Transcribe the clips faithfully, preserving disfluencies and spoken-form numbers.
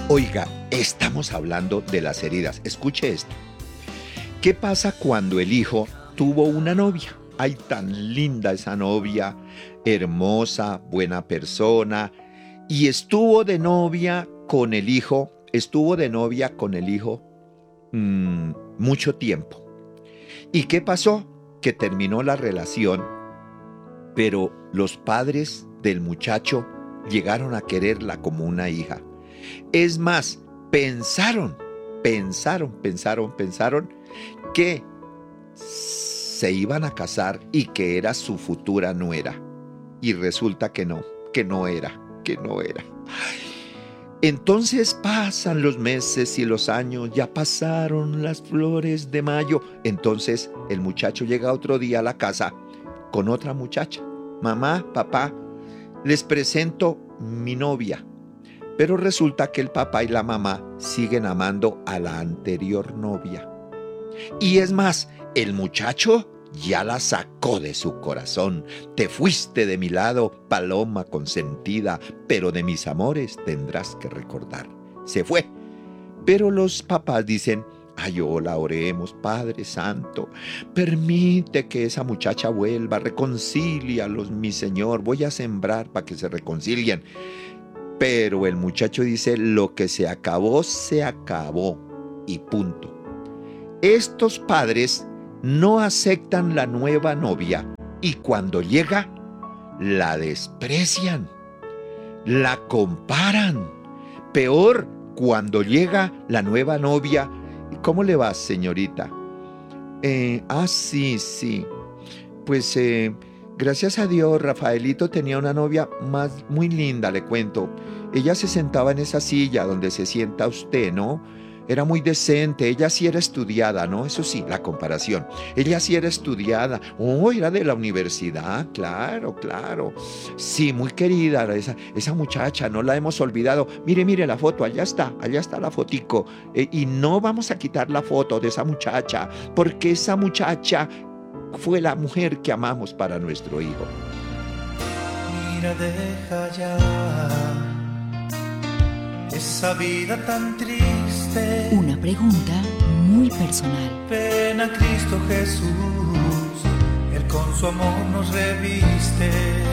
Oiga, estamos hablando de las heridas. Escuche esto. ¿Qué pasa cuando el hijo tuvo una novia? Ay, tan linda esa novia, hermosa, buena persona, y estuvo de novia con el hijo, estuvo de novia con el hijo mmm, mucho tiempo. ¿Y qué pasó? Que terminó la relación, pero los padres del muchacho llegaron a quererla como una hija. Es más, pensaron, pensaron, pensaron, pensaron que se iban a casar y que era su futura nuera. Y resulta que no, que no era, que no era. Entonces pasan los meses y los años, ya pasaron las flores de mayo. Entonces el muchacho llega otro día a la casa con otra muchacha. Mamá, papá, les presento mi novia. Pero resulta que el papá y la mamá siguen amando a la anterior novia. Y es más, el muchacho ya la sacó de su corazón. Te fuiste de mi lado, paloma consentida, pero de mis amores tendrás que recordar. Se fue. Pero los papás dicen, ay, hola, oremos, Padre Santo, permite que esa muchacha vuelva, reconcílialos, mi Señor, voy a sembrar para que se reconcilien. Pero el muchacho dice, lo que se acabó, se acabó, y punto. Estos padres no aceptan la nueva novia y cuando llega, la desprecian, la comparan. Peor, cuando llega la nueva novia, ¿cómo le va, señorita? Eh, ah, sí, sí. Pues, eh, gracias a Dios, Rafaelito tenía una novia más, muy linda, le cuento. Ella se sentaba en esa silla donde se sienta usted, ¿no? Era muy decente, ella sí era estudiada, ¿no? Eso sí, la comparación. Ella sí era estudiada. Oh, era de la universidad, claro, claro. Sí, muy querida esa, esa muchacha, no la hemos olvidado. Mire, mire la foto, allá está, allá está la fotico. Eh, y no vamos a quitar la foto de esa muchacha, porque esa muchacha fue la mujer que amamos para nuestro hijo. Mira, deja ya esa vida tan triste. Una pregunta muy personal. Ven a Cristo Jesús, Él con su amor nos reviste.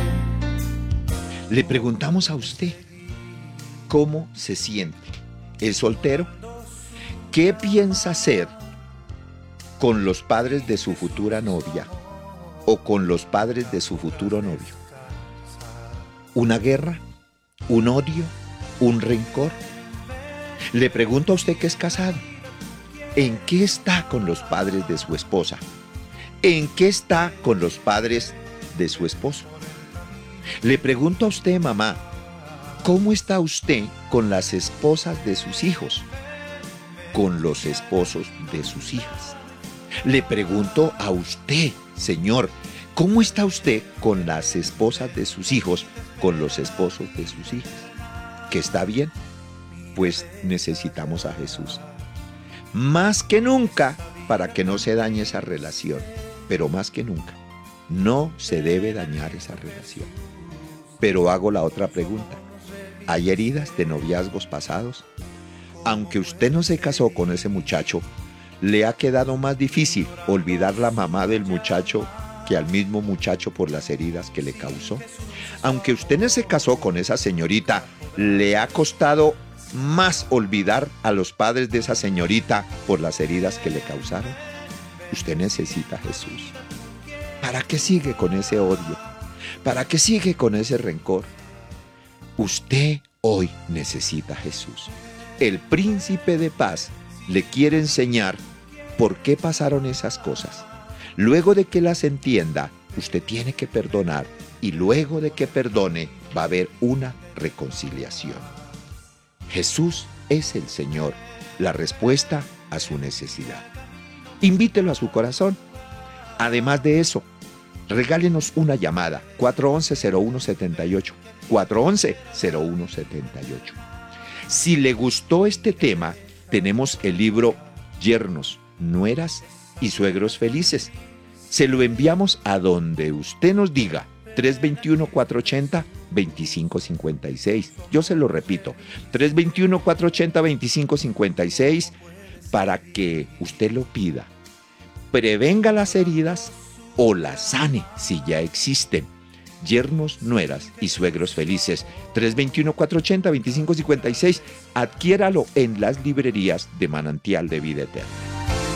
Le preguntamos a usted, ¿cómo se siente? ¿Es soltero? ¿Qué piensa hacer con los padres de su futura novia o con los padres de su futuro novio? ¿Una guerra? ¿Un odio? ¿Un rencor? Le pregunto a usted que es casado, ¿en qué está con los padres de su esposa? ¿En qué está con los padres de su esposo? Le pregunto a usted, mamá, ¿cómo está usted con las esposas de sus hijos? Con los esposos de sus hijas. Le pregunto a usted, señor, ¿cómo está usted con las esposas de sus hijos? Con los esposos de sus hijas. ¿Que está bien? Pues necesitamos a Jesús. Más que nunca, para que no se dañe esa relación. Pero más que nunca, no se debe dañar esa relación. Pero hago la otra pregunta. ¿Hay heridas de noviazgos pasados? Aunque usted no se casó con ese muchacho, ¿le ha quedado más difícil olvidar la mamá del muchacho que al mismo muchacho por las heridas que le causó? Aunque usted no se casó con esa señorita, ¿le ha costado más olvidar a los padres de esa señorita por las heridas que le causaron? Usted necesita a Jesús. ¿Para qué sigue con ese odio? ¿Para qué sigue con ese rencor? Usted hoy necesita a Jesús. El príncipe de paz le quiere enseñar por qué pasaron esas cosas. Luego de que las entienda, usted tiene que perdonar y luego de que perdone va a haber una reconciliación. Jesús es el Señor, la respuesta a su necesidad. Invítelo a su corazón. Además de eso, regálenos una llamada, cuatro once, cero uno setenta y ocho, cuatro once, cero uno setenta y ocho. Si le gustó este tema, tenemos el libro Yernos, Nueras y Suegros Felices. Se lo enviamos a donde usted nos diga tres dos uno, cuatro ocho cero, dos cinco cinco seis. Yo se lo repito, tres dos uno, cuatro ocho cero, dos cinco cinco seis, para que usted lo pida, prevenga las heridas o las sane si ya existen. Yernos, nueras y suegros felices. tres dos uno, cuatro ocho cero, dos cinco cinco seis. Adquiéralo en las librerías de Manantial de Vida Eterna.